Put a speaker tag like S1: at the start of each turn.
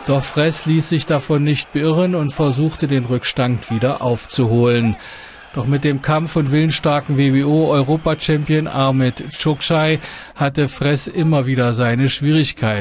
S1: Doch Freß ließ sich davon nicht beirren und versuchte, den Rückstand wieder aufzuholen. Doch mit dem Kampf und willensstarken WBO-Europachampion Ahmet Çokçay hatte Freß immer wieder seine Schwierigkeiten.